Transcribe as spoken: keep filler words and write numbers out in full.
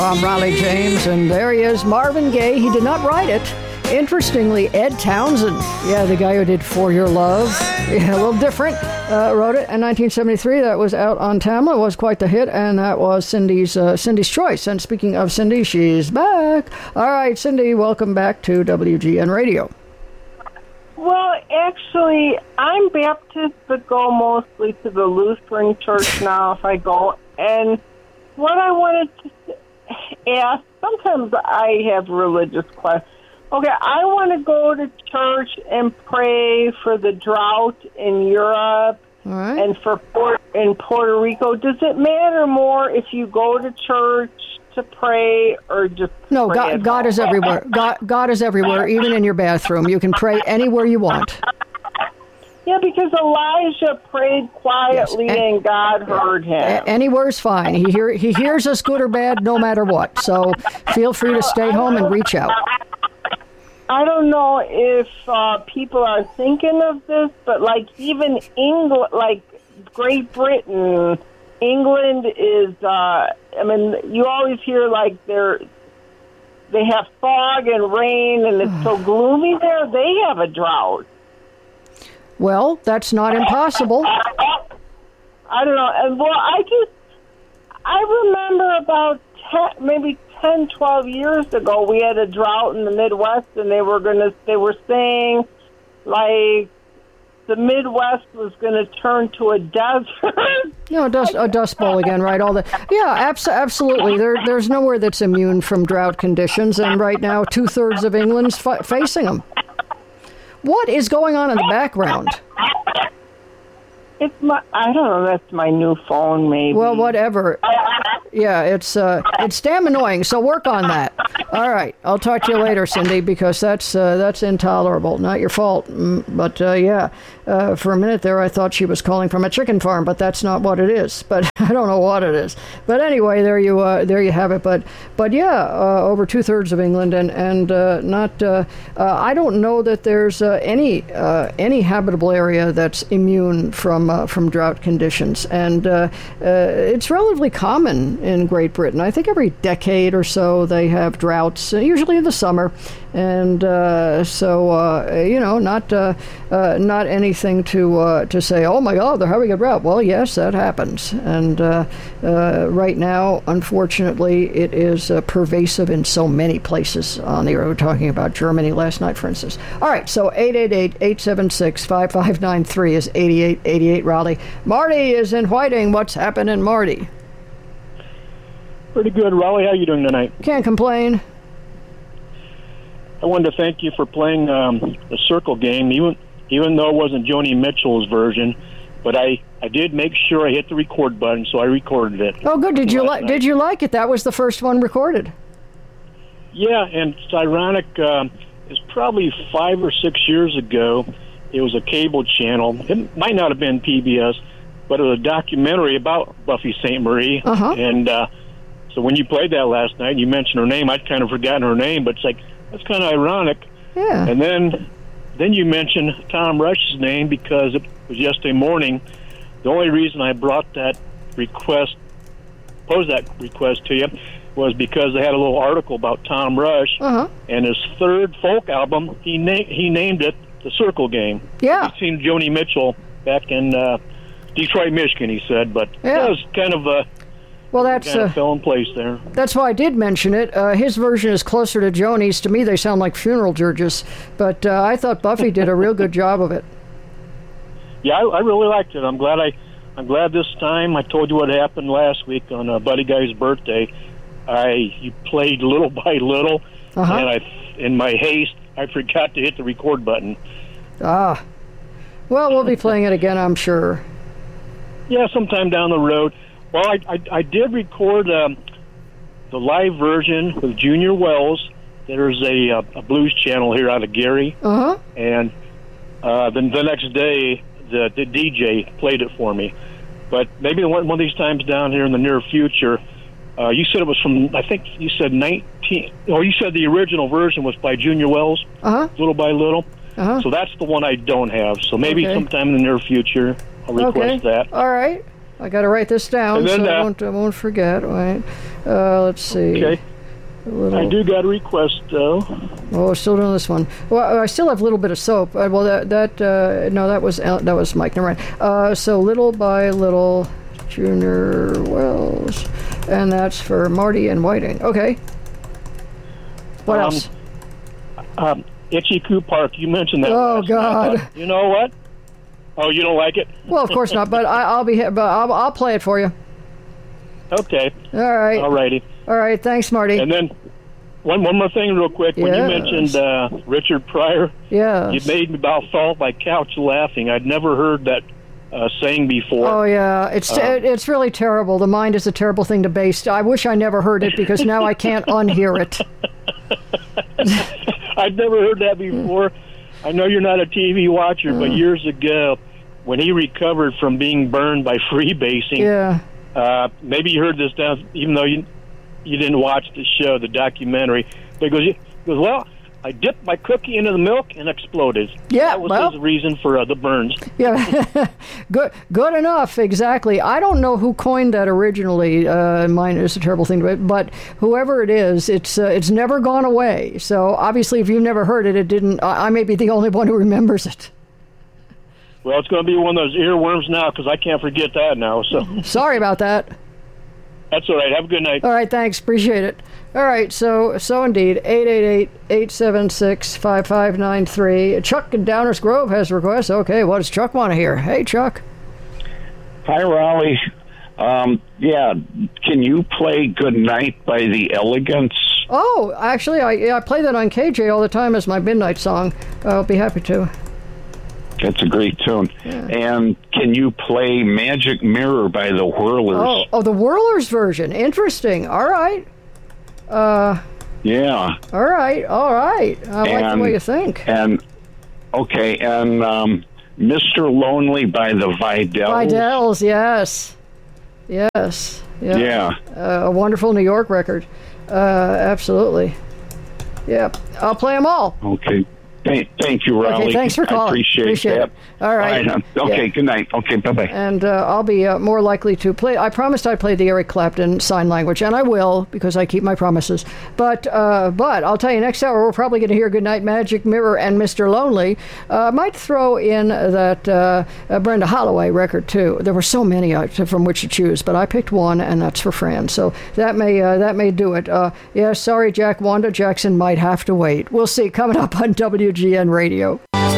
I'm Riley James, and there he is, Marvin Gaye. He did not write it. Interestingly, Ed Townsend, yeah, the guy who did For Your Love, yeah, a little different, uh, wrote it in nineteen seventy-three. That was out on Tamla. It was quite the hit, and that was Cindy's uh, Cindy's Choice. And speaking of Cindy, she's back. All right, Cindy, welcome back to W G N Radio. Well, actually, I'm Baptist, but go mostly to the Lutheran church now if I go. And what I wanted to ask, sometimes I have religious questions. Okay, I want to go to church and pray for the drought in Europe All right. and for Port- in Puerto Rico. Does it matter more if you go to church to pray or just No, pray God, at God home? is everywhere. God, God is everywhere, even in your bathroom. You can pray anywhere you want. Yeah, because Elijah prayed quietly Yes, and- and God heard him. A- Anywhere's fine. He hear he hears us good or bad, no matter what. So feel free to stay home and reach out. I don't know if uh, people are thinking of this, but like even England, like Great Britain, England is. Uh, I mean, you always hear like they're they have fog and rain, and it's so gloomy there. They have a drought. Well, that's not impossible. I don't know. And well, I just I remember about ten, maybe ten, twelve years ago, we had a drought in the Midwest, and they were gonna they were saying like the Midwest was going to turn to a desert. You know, dust, a dust bowl again, right? All the yeah, abs- absolutely. There, there's nowhere that's immune from drought conditions, and right now, two thirds of England's f- facing them. What is going on in the background? It's my, I don't know, that's my new phone, maybe. Well, whatever. Yeah, it's uh, it's damn annoying, so work on that. All right, I'll talk to you later, Cindy, because that's uh, that's intolerable. Not your fault, mm, but uh, yeah, uh, for a minute there I thought she was calling from a chicken farm, but that's not what it is. But I don't know what it is. But anyway, there you uh, there you have it. But but yeah, uh, over two thirds of England, and and uh, not. Uh, uh, I don't know that there's uh, any uh, any habitable area that's immune from uh, from drought conditions, and uh, uh, it's relatively common in Great Britain. I think every decade or so they have droughts, uh, usually in the summer, and uh, so uh, you know, not uh, uh, not anything to uh, to say, oh my God, they're having a drought. Well, yes, that happens, and uh, uh, right now, unfortunately, it is uh, pervasive in so many places on the earth. We were talking about Germany last night, for instance. All right, so eight eight eight, eight seven six, five five nine three is eighty-eight eighty-eight, Raleigh. Marty is in Whiting. What's happening, Marty? Pretty good, Raleigh. How you doing tonight? Can't complain. I wanted to thank you for playing um, the circle game, even even though it wasn't Joni Mitchell's version. But I, I did make sure I hit the record button, so I recorded it. Oh, good. Did you like? Did you like it? That was the first one recorded. Yeah, and it's ironic. Um, it's probably five or six years ago. It was a cable channel. It might not have been P B S, but it was a documentary about Buffy Sainte Marie. Uh-huh. And uh, so when you played that last night, you mentioned her name. I'd kind of forgotten her name, but it's like, that's kind of ironic. Yeah. And then then you mentioned Tom Rush's name because it was yesterday morning. The only reason I brought that request, posed that request to you, was because they had a little article about Tom Rush. Uh-huh. And his third folk album, he, na- he named it The Circle Game. Yeah. He'd seen Joni Mitchell back in uh, Detroit, Michigan, he said. But Yeah. it was kind of a... Well, that's kind of uh, fell in place there. that's why I did mention it. Uh, his version is closer to Joni's. To me, they sound like funeral dirges. But uh, I thought Buffy did a real good job of it. Yeah, I, I really liked it. I'm glad I, I'm glad this time. I told you what happened last week on uh, Buddy Guy's birthday. I you played little by little, Uh-huh. and I, in my haste, I forgot to hit the record button. Ah. Well, we'll be playing it again, I'm sure. Yeah, sometime down the road. Well, I, I, I did record um, the live version with Junior Wells. There's a, a, a blues channel here out of Gary. Uh-huh. And uh, then the next day, the, the D J played it for me. But maybe one, one of these times down here in the near future, uh, you said it was from, I think you said nineteen, or you said the original version was by Junior Wells, Uh-huh. Little by Little. Uh-huh. So that's the one I don't have. So maybe Okay. sometime in the near future, I'll request Okay. that. All right. I got to write this down then, so uh, I won't I won't forget. Right. Uh, let's see. Okay. Little, I do got a request, though. Oh, still doing this one. Well, I still have a little bit of soap. Uh, well, that that uh, no, that was that was Mike. Never mind. Uh, so little by little, Junior Wells, and that's for Marty and Whiting. Okay. What um, else? Um, Itchy Coo Park. You mentioned that. Oh last God. night. You know what? Oh, you don't like it? Well, of course not. But I, I'll be. But I'll, I'll play it for you. Okay. All right. All righty. All right. Thanks, Marty. And then one one more thing, real quick. When Yes. you mentioned uh, Richard Pryor, Yes. you made me about fall off my couch laughing. I'd never heard that uh, saying before. Oh yeah, it's Uh, it's really terrible. The mind is a terrible thing to base. I wish I never heard it because now I can't unhear it. I'd never heard that before. I know you're not a T V watcher, but years ago, when he recovered from being burned by freebasing, Yeah. uh, maybe you heard this down, even though you you didn't watch the show, the documentary. But he goes, he goes, well, I dipped my cookie into the milk and exploded. Yeah, that was well- his reason for uh, the burns. Yeah, good, good enough. Exactly. I don't know who coined that originally. Uh, mine is a terrible thing, but, but whoever it is, it's uh, it's never gone away. So obviously, if you've never heard it, it didn't. I I may be the only one who remembers it. Well, it's going to be one of those earworms now because I can't forget that now. So Sorry about that. that's all right. Have a good night. All right, thanks. Appreciate it. All right, so so indeed, eight eight eight, eight seven six, five five nine three. Chuck in Downers Grove has a request. Okay, what does Chuck want to hear? Hey, Chuck. Hi, Raleigh. Um, yeah, can you play Good Night by the Elegants? Oh, actually, I yeah, I play that on K J all the time as my midnight song. I'll be happy to. That's a great tune. Yeah. And can you play Magic Mirror by the Whirlers? Oh, oh, the Whirlers version. Interesting. All right. Uh, Yeah. all right, all right. I like the And- way you think. And, okay, and um, Mister Lonely by the Vidals. Vidals, yes. Yes. Yeah. Yeah. Uh, a wonderful New York record. Uh, absolutely. Yep. I'll play them all. Okay. Thank, thank you, Raleigh. Okay, thanks for calling. I appreciate, Appreciate that. it. All right. hon. Okay, Yeah. good night. Okay, bye-bye. And uh, I'll be uh, more likely to play. I promised I'd play the Eric Clapton sign language, and I will because I keep my promises. But uh, but I'll tell you, next hour we're probably going to hear Goodnight Magic Mirror and Mister Lonely. Uh, I might throw in that uh, uh, Brenda Holloway record too. There were so many uh, from which to choose, but I picked one, and that's for Fran. So that may uh, that may do it. Uh, yeah, sorry, Jack. Wanda Jackson might have to wait. We'll see. Coming up on W G N Radio.